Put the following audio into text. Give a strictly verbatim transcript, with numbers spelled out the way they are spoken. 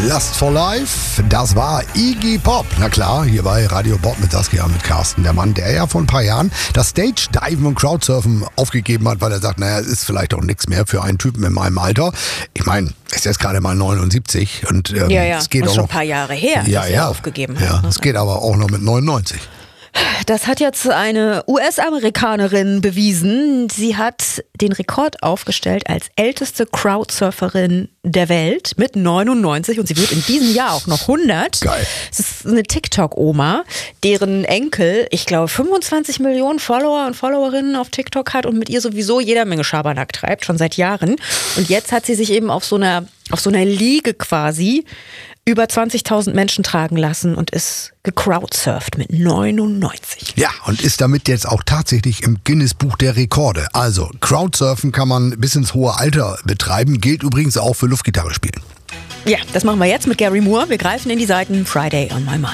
Lust for Life, das war Iggy Pop. Na klar, hier bei Radio Bob mit Saskia und mit Carsten. Der Mann, der ja vor ein paar Jahren das Stage-Diven und Crowdsurfen aufgegeben hat, weil er sagt, naja, es ist vielleicht auch nichts mehr für einen Typen in meinem Alter. Ich meine, er ist jetzt gerade mal neunundsiebzig und ähm, ja, ja. es geht und auch schon noch, ein paar Jahre her, ja, dass ja, er aufgegeben ja, hat. es geht aber auch noch mit neunundneunzig. Das hat jetzt eine U S-Amerikanerin bewiesen. Sie hat den Rekord aufgestellt als älteste Crowdsurferin der Welt mit neunundneunzig und sie wird in diesem Jahr auch noch hundert. Geil. Es ist eine TikTok-Oma, deren Enkel, ich glaube, fünfundzwanzig Millionen Follower und Followerinnen auf TikTok hat und mit ihr sowieso jeder Menge Schabernack treibt, schon seit Jahren. Und jetzt hat sie sich eben auf so einer, auf so einer Liege quasi über zwanzigtausend Menschen tragen lassen und ist gecrowdsurft mit neunundneunzig. Ja, und ist damit jetzt auch tatsächlich im Guinness-Buch der Rekorde. Also, Crowdsurfen kann man bis ins hohe Alter betreiben, gilt übrigens auch für Luftgitarre spielen. Ja, das machen wir jetzt mit Gary Moore. Wir greifen in die Seiten Friday on My Mind.